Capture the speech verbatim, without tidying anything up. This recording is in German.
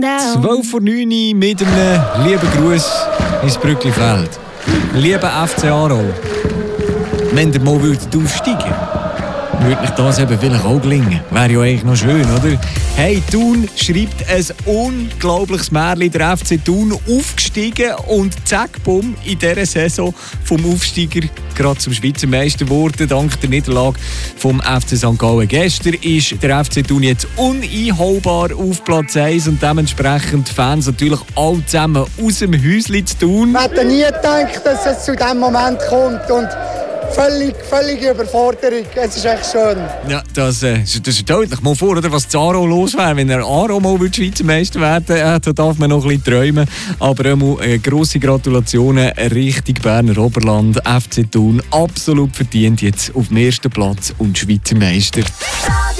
zwölf vor neun mit einem lieben Gruß ins Brücklifeld. Lieber F C Aarau, wenn ihr mal aufsteigen würdet, würde euch das eben vielleicht auch gelingen. Wäre ja eigentlich noch schön, oder? Hey, Thun schreibt ein unglaubliches Märchen. Der F C Thun aufgestiegen und zack, bumm, in dieser Saison vom Aufsteiger gerade zum Schweizer Meister geworden. Dank der Niederlage vom F C Sankt Gallen. Gestern ist der F C Thun jetzt uneinholbar auf Platz eins und dementsprechend Fans natürlich alle zusammen aus dem Häuschen zu tun. Ich hätte nie gedacht, dass es zu diesem Moment kommt und Völlig, völlige Überforderung. Es ist echt schön. Ja, das, äh, das ist deutlich. Mal vor, oder, was zu Aarau los wäre. Wenn er Aarau mal Schweizer Meister werden äh, dann darf man noch ein bisschen träumen. Aber äh, grosse Gratulationen Richtung Berner Oberland. F C Thun absolut verdient jetzt auf dem ersten Platz und Schweizer Meister.